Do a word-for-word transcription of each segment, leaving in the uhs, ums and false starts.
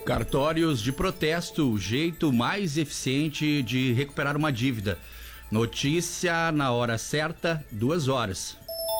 Cartórios de protesto, o jeito mais eficiente de recuperar uma dívida. Notícia na hora certa, duas horas.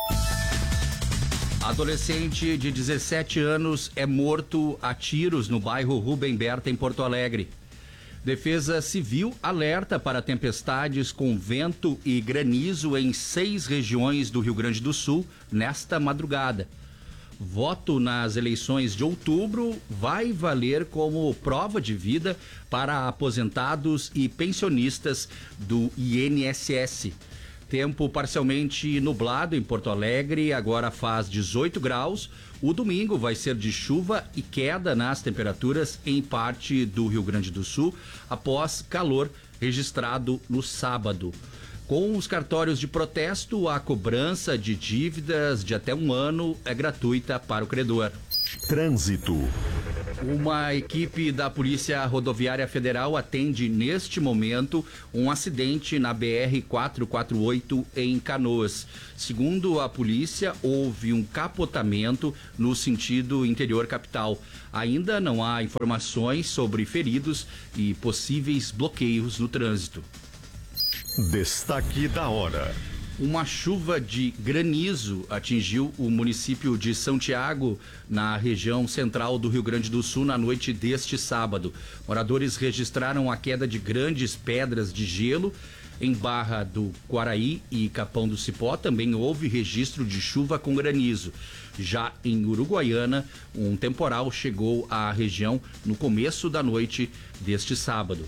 Adolescente de dezessete anos é morto a tiros no bairro Rubem Berta, em Porto Alegre. Defesa Civil alerta para tempestades com vento e granizo em seis regiões do Rio Grande do Sul nesta madrugada. Voto nas eleições de outubro vai valer como prova de vida para aposentados e pensionistas do I N S S. Tempo parcialmente nublado em Porto Alegre, agora faz dezoito graus. O domingo vai ser de chuva e queda nas temperaturas em parte do Rio Grande do Sul, após calor registrado no sábado. Com os cartórios de protesto, a cobrança de dívidas de até um ano é gratuita para o credor. Trânsito. Uma equipe da Polícia Rodoviária Federal atende neste momento um acidente na B R quatrocentos e quarenta e oito em Canoas. Segundo a polícia, houve um capotamento no sentido interior capital. Ainda não há informações sobre feridos e possíveis bloqueios no trânsito. Destaque da hora. Uma chuva de granizo atingiu o município de São Tiago, na região central do Rio Grande do Sul, na noite deste sábado. Moradores registraram a queda de grandes pedras de gelo. Em Barra do Quaraí e Capão do Cipó também houve registro de chuva com granizo. Já em Uruguaiana, um temporal chegou à região no começo da noite deste sábado.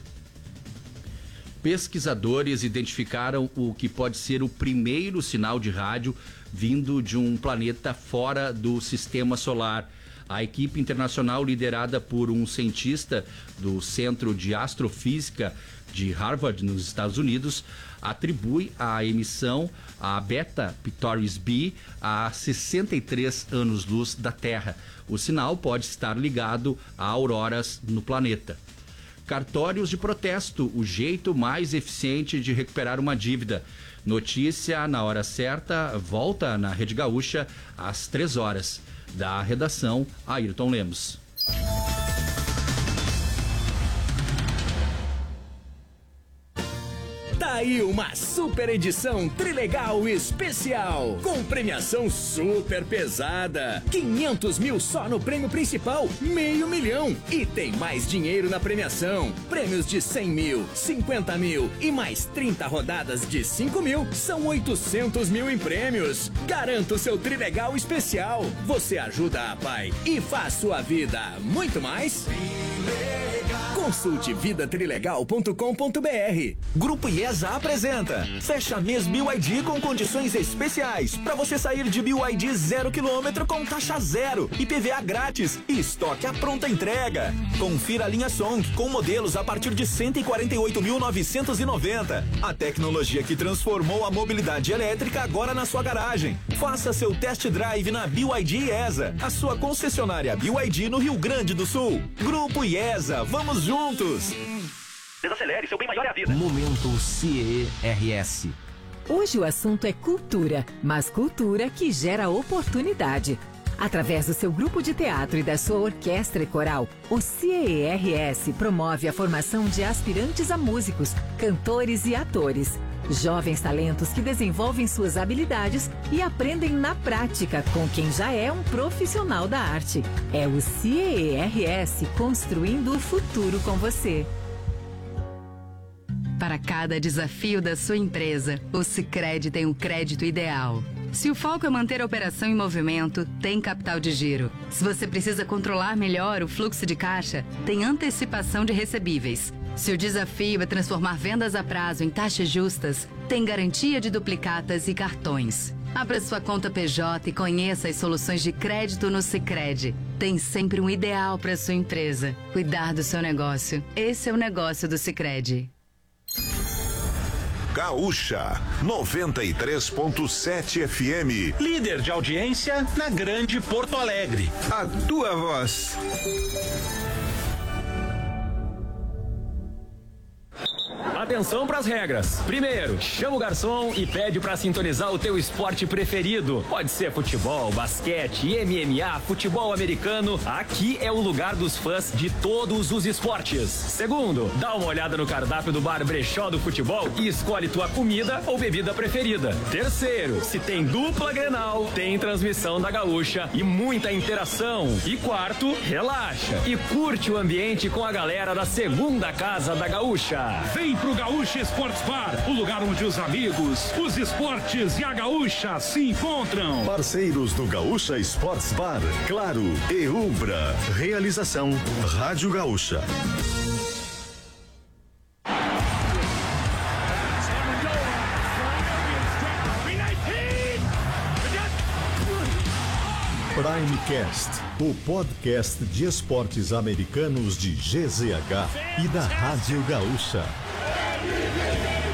Pesquisadores identificaram o que pode ser o primeiro sinal de rádio vindo de um planeta fora do sistema solar. A equipe internacional, liderada por um cientista do Centro de Astrofísica de Harvard, nos Estados Unidos, atribui a emissão a Beta Pictoris b a sessenta e três anos-luz da Terra. O sinal pode estar ligado a auroras no planeta. Cartórios de protesto, o jeito mais eficiente de recuperar uma dívida. Notícia na hora certa, volta na Rede Gaúcha às três horas. Da redação, Ayrton Lemos. Tá aí uma super edição Trilegal especial, com premiação super pesada, quinhentos mil só no prêmio principal, meio milhão, e tem mais dinheiro na premiação, prêmios de cem mil, cinquenta mil e mais trinta rodadas de cinco mil, são oitocentos mil em prêmios. Garanta o seu Trilegal especial, você ajuda a Pai e faz sua vida muito mais. Consulte vida trilegal ponto com ponto b r. Grupo IESA apresenta Fecha Mês B Y D com condições especiais para você sair de B Y D zero quilômetro com taxa zero, I P V A grátis e estoque à pronta entrega. Confira a linha Song com modelos a partir de cento e quarenta e oito mil novecentos e noventa. A tecnologia que transformou a mobilidade elétrica agora na sua garagem. Faça seu test drive na B Y D IESA, a sua concessionária B Y D no Rio Grande do Sul. Grupo IESA, vamos juntos! Desacelere, seu bem maior é a vida. Momento C E R S. Hoje o assunto é cultura, mas cultura que gera oportunidade. Através do seu grupo de teatro e da sua orquestra e coral, o C E R S promove a formação de aspirantes a músicos, cantores e atores. Jovens talentos que desenvolvem suas habilidades e aprendem na prática com quem já é um profissional da arte. É o C E R S construindo o futuro com você. Para cada desafio da sua empresa, o Sicredi tem um crédito ideal. Se o foco é manter a operação em movimento, tem capital de giro. Se você precisa controlar melhor o fluxo de caixa, tem antecipação de recebíveis. Se o desafio é transformar vendas a prazo em taxas justas, tem garantia de duplicatas e cartões. Abra sua conta P J e conheça as soluções de crédito no Sicredi. Tem sempre um ideal para sua empresa. Cuidar do seu negócio. Esse é o negócio do Sicredi. Gaúcha noventa e três ponto sete F M. Líder de audiência na Grande Porto Alegre. A tua voz. Atenção pras regras. Primeiro, chama o garçom e pede pra sintonizar o teu esporte preferido. Pode ser futebol, basquete, M M A, futebol americano. Aqui é o lugar dos fãs de todos os esportes. Segundo, dá uma olhada no cardápio do bar Brechó do Futebol e escolhe tua comida ou bebida preferida. Terceiro, se tem dupla Grenal, tem transmissão da Gaúcha e muita interação. E quarto, relaxa e curte o ambiente com a galera da segunda casa da Gaúcha. Vem pro Gaúcha Esportes Bar, o lugar onde os amigos, os esportes e a Gaúcha se encontram. Parceiros do Gaúcha Esportes Bar, Claro e Umbra. Realização Rádio Gaúcha. Primecast, o podcast de esportes americanos de G Z H e da Rádio Gaúcha.